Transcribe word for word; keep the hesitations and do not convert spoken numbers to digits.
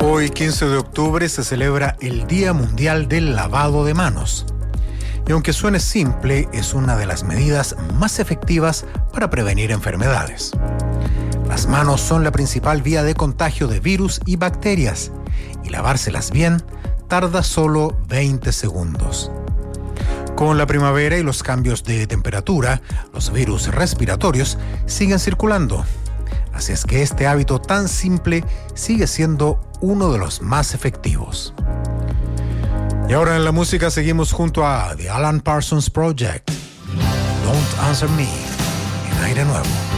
Hoy, quince de octubre, se celebra el Día Mundial del Lavado de Manos. Y aunque suene simple, es una de las medidas más efectivas para prevenir enfermedades. Las manos son la principal vía de contagio de virus y bacterias, y lavárselas bien tarda solo veinte segundos. Con la primavera y los cambios de temperatura, los virus respiratorios siguen circulando. Así es que este hábito tan simple sigue siendo uno de los más efectivos. Y ahora en la música seguimos junto a The Alan Parsons Project. Don't Answer Me, en Aire Nuevo.